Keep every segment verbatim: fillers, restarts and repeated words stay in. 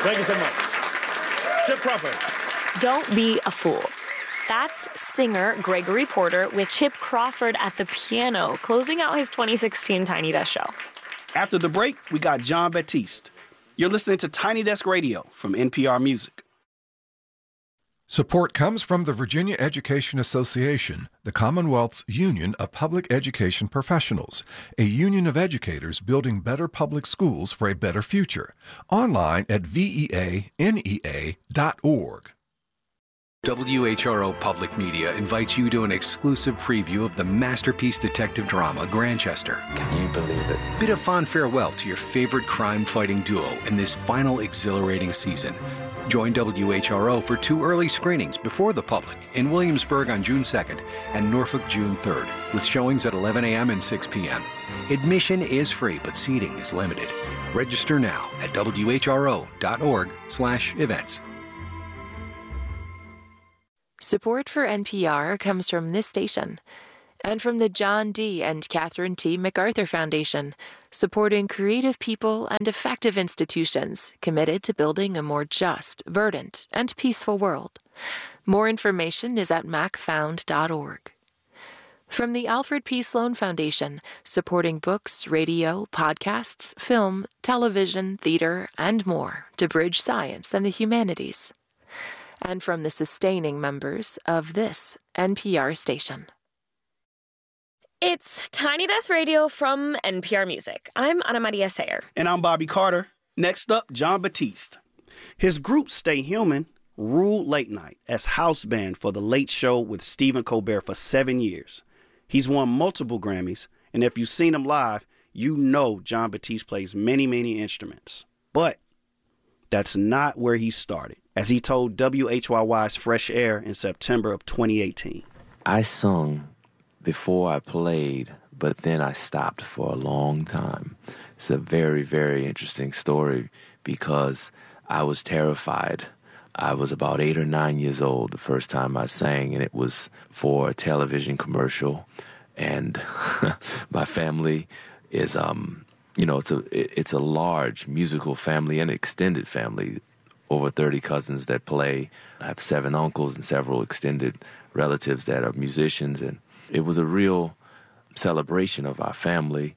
Thank you so much. Chip Crawford. Don't be a fool. That's singer Gregory Porter with Chip Crawford at the piano, closing out his twenty sixteen Tiny Desk show. After the break, we got Jon Batiste. You're listening to Tiny Desk Radio from N P R Music. Support comes from the Virginia Education Association, the Commonwealth's Union of Public Education Professionals, a union of educators building better public schools for a better future. Online at V E A N E A dot org. W H R O Public Media invites you to an exclusive preview of the masterpiece detective drama, Grantchester. Can you believe it? Bid a fond farewell to your favorite crime-fighting duo in this final exhilarating season. Join W H R O for two early screenings before the public in Williamsburg on June second and Norfolk June third, with showings at eleven a.m. and six p.m. Admission is free, but seating is limited. Register now at W H R O dot org slash events. Support for N P R comes from this station and from the John D. and Catherine T. MacArthur Foundation, supporting creative people and effective institutions committed to building a more just, verdant, and peaceful world. More information is at mac found dot org. From the Alfred P. Sloan Foundation, supporting books, radio, podcasts, film, television, theater, and more to bridge science and the humanities. And from the sustaining members of this N P R station. It's Tiny Desk Radio from N P R Music. I'm Ana Maria Sayer. And I'm Bobby Carter. Next up, Jon Batiste. His group Stay Human ruled late night as house band for The Late Show with Stephen Colbert for seven years. He's won multiple Grammys, and if you've seen him live, you know Jon Batiste plays many, many instruments. But that's not where he started, as he told W H Y Y's Fresh Air in September of twenty eighteen. I sung before I played, but then I stopped for a long time. It's a very, very interesting story because I was terrified. I was about eight or nine years old the first time I sang, and it was for a television commercial. And my family is, um, you know, it's a it's a large musical family and extended family. Over thirty cousins that play. I have seven uncles and several extended relatives that are musicians, and it was a real celebration of our family.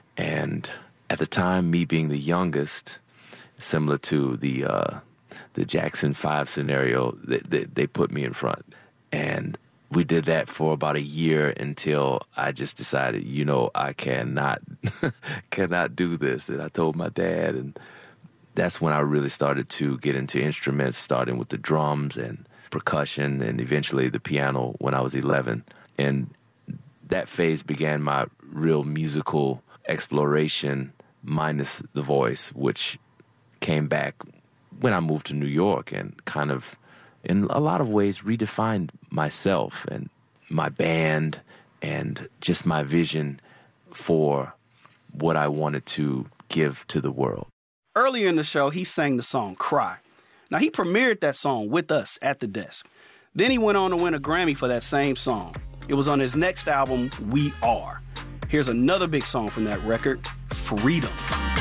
And at the time, me being the youngest, similar to the uh, the Jackson Five scenario, they, they, they put me in front. And we did that for about a year until I just decided, you know, I cannot cannot do this. And I told my dad, and that's when I really started to get into instruments, starting with the drums and percussion and eventually the piano when I was eleven. And that phase began my real musical exploration, minus the voice, which came back when I moved to New York and kind of, in a lot of ways, redefined myself and my band and just my vision for what I wanted to give to the world. Earlier in the show, he sang the song Cry. Now, he premiered that song with us at the desk. Then he went on to win a Grammy for that same song. It was on his next album, We Are. Here's another big song from that record, Freedom.